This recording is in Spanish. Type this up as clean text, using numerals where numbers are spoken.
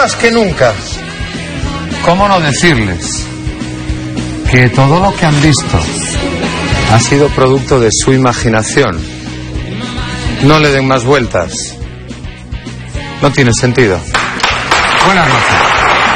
más que nunca. ¿Cómo no decirles que todo lo que han visto ha sido producto de su imaginación? No le den más vueltas. No tiene sentido. Buenas noches.